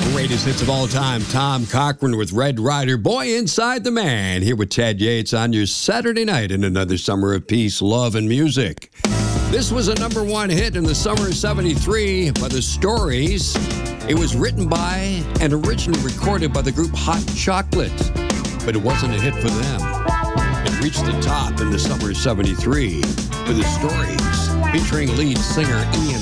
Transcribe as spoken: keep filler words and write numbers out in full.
Greatest hits of all time. Tom Cochrane with Red Rider. Boy Inside the Man. Here with Ted Yates on your Saturday night in another summer of peace, love, and music. This was a number one hit in the summer of seventy-three by the Stories. It was written by and originally recorded by the group Hot Chocolate, but it wasn't a hit for them. It reached the top in the summer of seventy-three with the Stories, featuring lead singer Ian